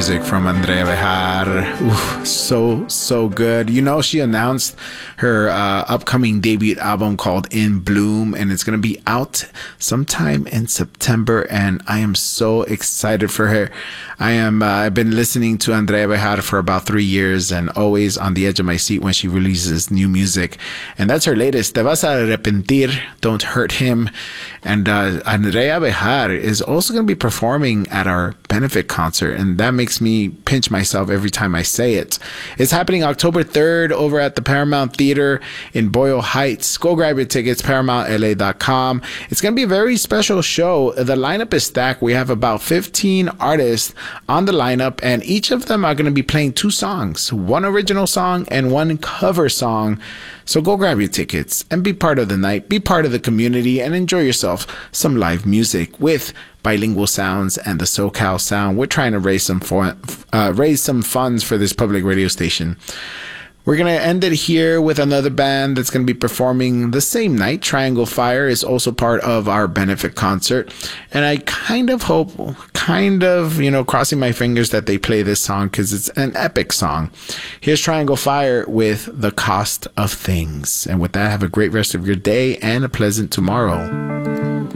music from Andrea Bejar. Ooh, so good. You know, she announced her upcoming debut album called In Bloom, and it's going to be out sometime in September, and I am so excited for her. I've been listening to Andrea Bejar for about 3 years and always on the edge of my seat when she releases new music. And that's her latest, Te Vas a Arrepentir, Don't Hurt Him. And Andrea Bejar is also going to be performing at our benefit concert, and that makes me pinch myself every time I say it. It's happening October 3rd over at the Paramount Theater in Boyle Heights. Go grab your tickets, ParamountLA.com. It's going to be a very special show. The lineup is stacked. We have about 15 artists on the lineup, and each of them are going to be playing 2 songs, 1 original song and 1 cover song. So go grab your tickets and be part of the night, be part of the community, and enjoy yourself some live music with Bilingual Sounds and the SoCal Sound. We're trying to raise some funds for this public radio station. We're going to end it here with another band that's going to be performing the same night. Triangle Fire is also part of our benefit concert. And I kind of hope, crossing my fingers that they play this song because it's an epic song. Here's Triangle Fire with The Cost of Things. And with that, have a great rest of your day and a pleasant tomorrow.